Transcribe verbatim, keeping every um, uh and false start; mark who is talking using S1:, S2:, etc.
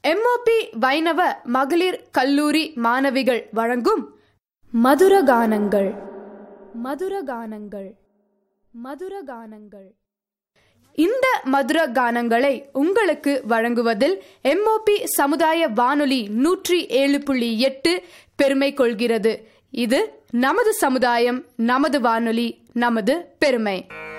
S1: MOP வைணவ மகளிர் கல்லூரி மாணவிகள் வழங்கும் மதுரகானங்கள் மதுரகானங்கள் மதுரகானங்கள் இந்த மதுர கானங்களை உங்களுக்கு வழங்குவதில் எம்ஓபி சமுதாய வானொலி நூற்றி ஏழு புள்ளி எட்டு பெருமை கொள்கிறது. இது நமது சமுதாயம், நமது வானொலி, நமது பெருமை.